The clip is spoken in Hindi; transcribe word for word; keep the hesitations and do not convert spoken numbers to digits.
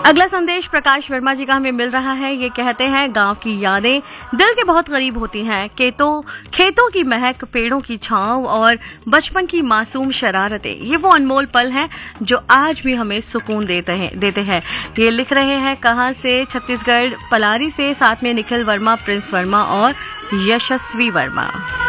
अगला संदेश प्रकाश वर्मा जी का हमें मिल रहा है। ये कहते हैं, गांव की यादें दिल के बहुत करीब होती हैं। खेतों खेतों की महक, पेड़ों की छांव और बचपन की मासूम शरारतें, ये वो अनमोल पल हैं जो आज भी हमें सुकून देते हैं देते हैं ये लिख रहे हैं कहाँ से? छत्तीसगढ़ पलारी से। साथ में निखिल वर्मा, प्रिंस वर्मा और यशस्वी वर्मा।